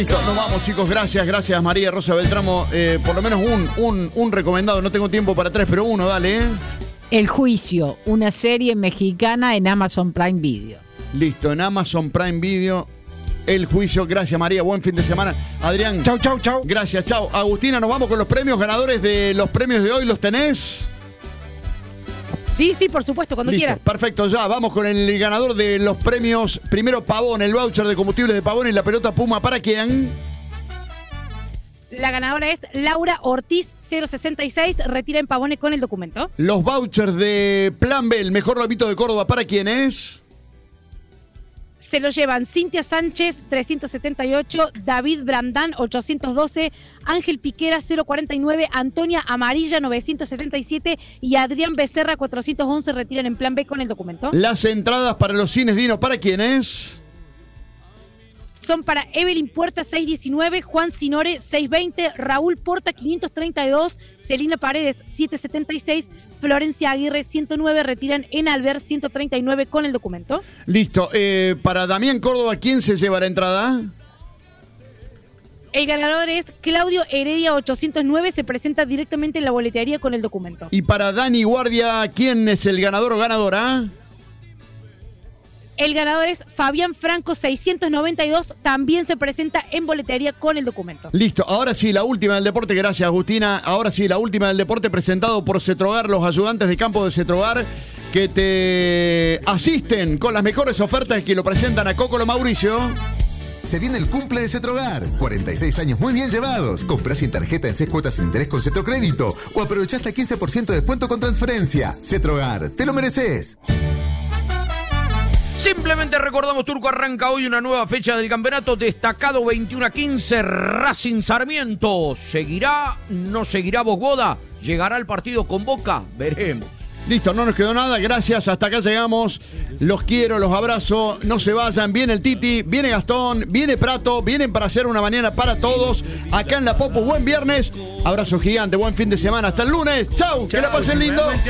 Listo, nos vamos, chicos. Gracias María Rosa Beltramo. Por lo menos un recomendado. No tengo tiempo para 3, pero uno, dale. El Juicio, una serie mexicana en Amazon Prime Video. Listo, en Amazon Prime Video. El Juicio. Gracias, María. Buen fin de semana. Adrián. Chau. Gracias, chau. Agustina, nos vamos con los premios. Ganadores de los premios de hoy, ¿los tenés? Sí, por supuesto, cuando Listo, quieras. Perfecto, ya vamos con el ganador de los premios. Primero Pavón, el voucher de combustibles de Pavón y la pelota Puma. ¿Para quién? La ganadora es Laura Ortiz 066. Retira en Pavone con el documento. Los vouchers de Plan B, el mejor lomito de Córdoba. ¿Para quién es? Se lo llevan Cintia Sánchez 378, David Brandán 812, Ángel Piquera 049, Antonia Amarilla 977 y Adrián Becerra 411. Retiran en Plan B con el documento. Las entradas para los cines Dino, ¿para quién es? Son para Evelyn Puerta 619, Juan Sinore 620, Raúl Porta 532, Celina Paredes 776, Florencia Aguirre 109. Retiran en Alver 139 con el documento. Listo. Para Damián Córdoba, ¿quién se lleva la entrada? El ganador es Claudio Heredia 809. Se presenta directamente en la boletería con el documento. Y para Dani Guardia, ¿quién es el ganador o ganadora? El ganador es Fabián Franco 692. También se presenta en boletería con el documento. Listo. Ahora sí, la última del deporte. Gracias, Agustina. Ahora sí, la última del deporte, presentado por Cetrogar, los ayudantes de campo de Cetrogar, que te asisten con las mejores ofertas que lo presentan a Cocolo Mauricio. Se viene el cumple de Cetrogar. 46 años muy bien llevados. Comprá sin tarjeta en 6 cuotas sin interés con Cetrocrédito o aprovechá hasta 15% de descuento con transferencia. Cetrogar, te lo mereces. Simplemente recordamos, Turco, arranca hoy una nueva fecha del campeonato destacado 21-15, Racing Sarmiento. ¿Seguirá? ¿No seguirá Bogoda? ¿Llegará al partido con Boca? Veremos. Listo, no nos quedó nada, gracias, hasta acá llegamos. Los quiero, los abrazo, no se vayan. Viene el Titi, viene Gastón, viene Prato, vienen para hacer una mañana para todos. Acá en La Popo, buen viernes, abrazo gigante, buen fin de semana, hasta el lunes. Chau, que la pasen lindo.